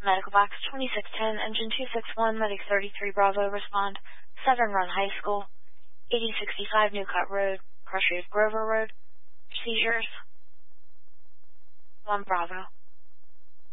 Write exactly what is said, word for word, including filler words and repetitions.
Medical Box twenty-six ten, Engine two six one, Medic thirty-three Bravo, respond. Severn Run High School, eighty sixty-five Newcut Road, Crossroads Grover Road. Procedures. one Bravo.